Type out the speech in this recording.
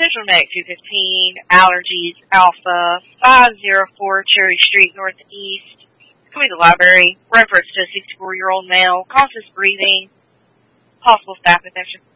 Central Neck 215, Allergies, Alpha, 504 Cherry Street, Northeast. Come to the library. Reference to a 64-year-old male. Conscious breathing. Possible staph infection.